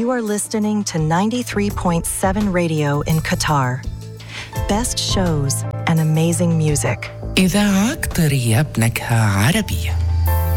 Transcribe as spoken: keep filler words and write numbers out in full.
You are listening to ninety-three point seven radio in Qatar. Best shows and amazing music. إذاعة طرية بنكهة عربية.